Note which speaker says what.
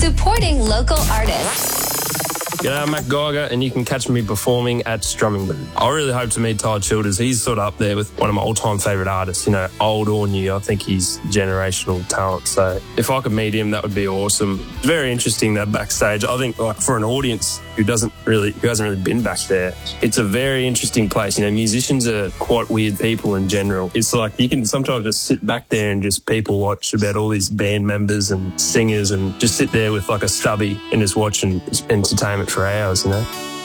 Speaker 1: Supporting local artists.
Speaker 2: G'day, I'm Matt Geiger, and you can catch me performing at Strummington. I really hope to meet Ty Childers. He's sort of up there with one of my all-time favourite artists, old or new. I think he's generational talent. So if I could meet him, that would be awesome. Very interesting, that backstage. I think, for an audience who hasn't really been back there, it's a very interesting place. Musicians are quite weird people in general. It's like you can sometimes just sit back there and just people watch about all these band members and singers and just sit there with like a stubby and just watch and entertainment for hours,